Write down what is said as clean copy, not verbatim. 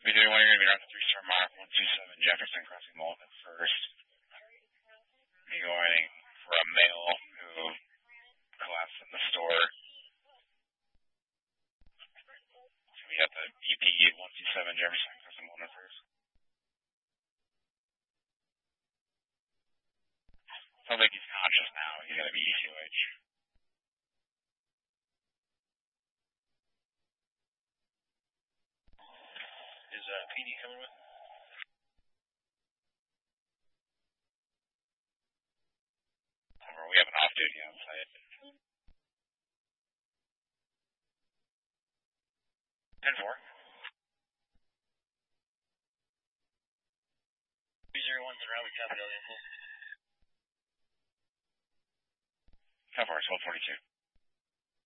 We do want you're going to be around the 3-star mark, 127 Jefferson crossing Mulligan first. You're going for a male who collapsed in the store. So we have the EP 127 Jefferson crossing Mulligan first. Sounds like he's conscious now. He's going to be ECOH. Is PD coming with? We have an off-duty outside. 10-4. 301's around, we copy all the info. 10-4, 1242.